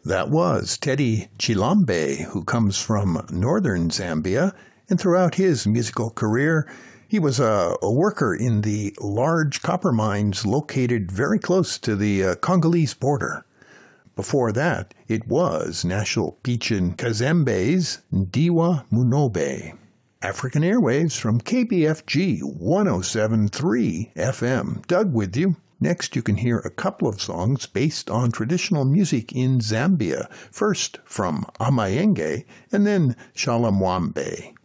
That was Teddy Chilambe, who comes from northern Zambia, and throughout his musical career, he was a worker in the large copper mines located very close to the Congolese border. Before that, it was National Pichin Kazembe's Ndiwa Munobe. African Airwaves from KBFG 107.3 FM. Doug with you. Next, you can hear a couple of songs based on traditional music in Zambia, first from Amayenge and then Shalamwambe.